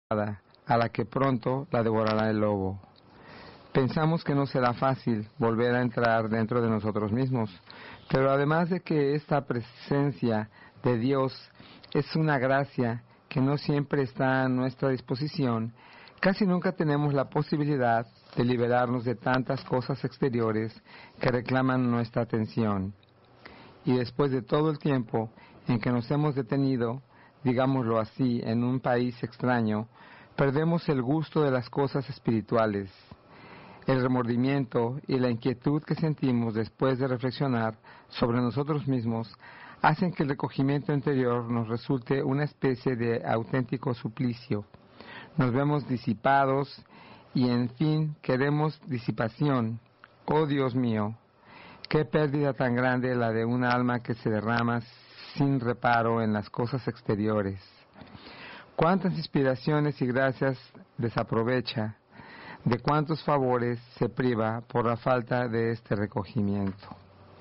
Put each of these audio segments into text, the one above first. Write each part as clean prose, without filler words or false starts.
a la que pronto la devorará el lobo. Pensamos que no será fácil volver a entrar dentro de nosotros mismos, pero además de que esta presencia de Dios es una gracia que no siempre está a nuestra disposición, casi nunca tenemos la posibilidad de liberarnos de tantas cosas exteriores que reclaman nuestra atención. Y después de todo el tiempo en que nos hemos detenido, digámoslo así, en un país extraño, perdemos el gusto de las cosas espirituales. El remordimiento y la inquietud que sentimos después de reflexionar sobre nosotros mismos hacen que el recogimiento interior nos resulte una especie de auténtico suplicio. Nos vemos disipados y, en fin, queremos disipación. ¡Oh, Dios mío! ¡Qué pérdida tan grande la de un alma que se derrama sin reparo en las cosas exteriores! ¿Cuántas inspiraciones y gracias desaprovecha? ¿De cuántos favores se priva por la falta de este recogimiento?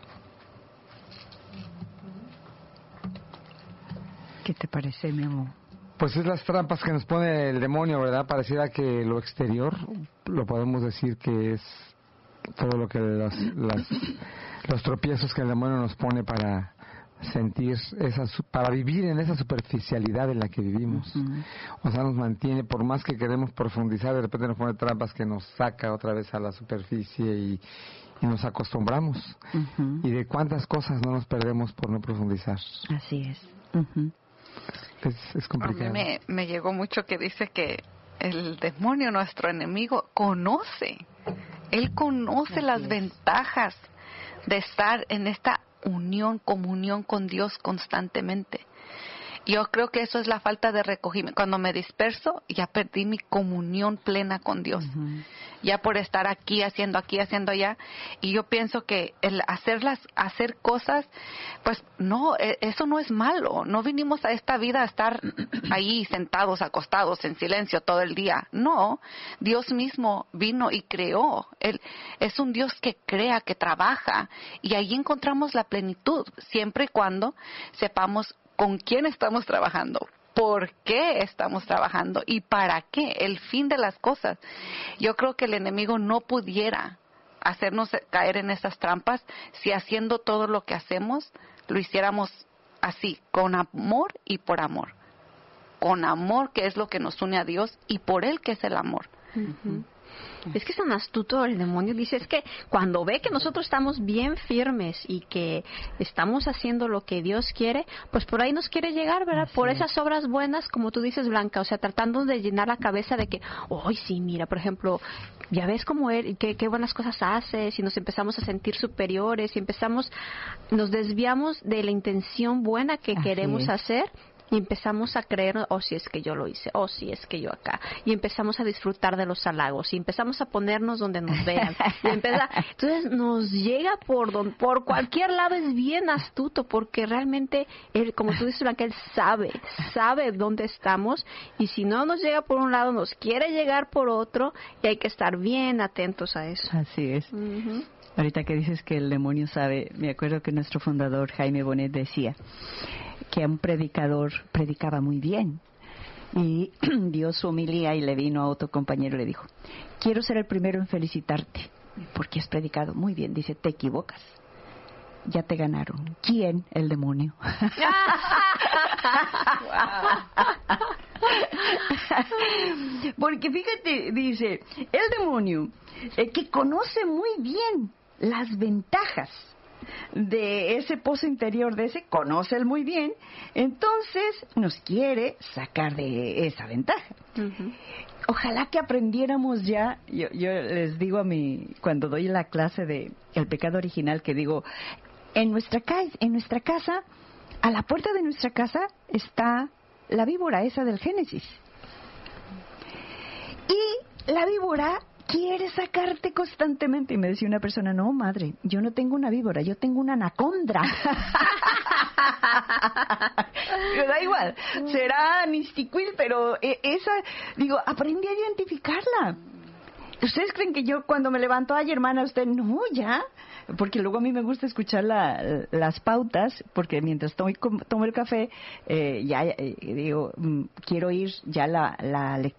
¿Qué te parece, mi amor? Pues es las trampas que nos pone el demonio, ¿verdad? Pareciera que lo exterior, lo podemos decir que es todo lo que los tropiezos que el demonio nos pone para sentir para vivir en esa superficialidad en la que vivimos. Uh-huh. O sea, nos mantiene, por más que queremos profundizar, de repente nos pone trampas que nos saca otra vez a la superficie y nos acostumbramos. Uh-huh. Y de cuántas cosas no nos perdemos por no profundizar. Así es. Uh-huh. Es complicado. A mí me llegó mucho que dice que el demonio, nuestro enemigo, conoce. Él conoce las ventajas de estar en esta comunión con Dios constantemente. Yo creo que eso es la falta de recogimiento. Cuando me disperso, ya perdí mi comunión plena con Dios. Uh-huh. Ya por estar aquí, haciendo allá. Y yo pienso que el hacer cosas, pues no, eso no es malo. No vinimos a esta vida a estar ahí sentados, acostados, en silencio todo el día. No, Dios mismo vino y creó. Él es un Dios que crea, que trabaja. Y ahí encontramos la plenitud, siempre y cuando sepamos con quién estamos trabajando, por qué estamos trabajando y para qué, el fin de las cosas. Yo creo que el enemigo no pudiera hacernos caer en esas trampas si haciendo todo lo que hacemos lo hiciéramos así, con amor y por amor. Con amor, que es lo que nos une a Dios, y por Él, que es el amor. Uh-huh. Es que es tan astuto el demonio. Dice, es que cuando ve que nosotros estamos bien firmes y que estamos haciendo lo que Dios quiere, pues por ahí nos quiere llegar, ¿verdad? Así por esas obras buenas, como tú dices, Blanca, o sea, tratando de llenar la cabeza de que, ¡ay, sí, mira, por ejemplo, ya ves cómo él, qué buenas cosas haces! Y nos empezamos a sentir superiores y nos desviamos de la intención buena que queremos hacer. Y empezamos a creer, si es que yo lo hice, si es que yo acá. Y empezamos a disfrutar de los halagos. Y empezamos a ponernos donde nos vean. Entonces nos llega por cualquier lado. Es bien astuto, porque realmente, él, como tú dices, Blanca, él sabe dónde estamos. Y si no nos llega por un lado, nos quiere llegar por otro. Y hay que estar bien atentos a eso. Así es. Uh-huh. Ahorita que dices que el demonio sabe, me acuerdo que nuestro fundador, Jaime Bonet, decía que un predicador predicaba muy bien y dio su homilía y le vino a otro compañero y le dijo, quiero ser el primero en felicitarte porque has predicado muy bien. Dice, te equivocas, ya te ganaron. ¿Quién? El demonio. Porque fíjate, dice, el demonio que conoce muy bien las ventajas de ese pozo interior, conoce él muy bien, entonces nos quiere sacar de esa ventaja. Uh-huh. Ojalá que aprendiéramos ya, yo les digo cuando doy la clase de el pecado original, que digo, en nuestra casa, a la puerta de nuestra casa está la víbora esa del Génesis. Y la víbora quiere sacarte constantemente. Y me decía una persona, no, madre, yo no tengo una víbora, yo tengo una anacondra. Pero da igual, será nistiquil, pero esa, aprendí a identificarla. ¿Ustedes creen que yo cuando me levanto, ay, hermana, usted no, ya? Porque luego a mí me gusta escuchar las pautas, porque mientras tomo el café, quiero oír ya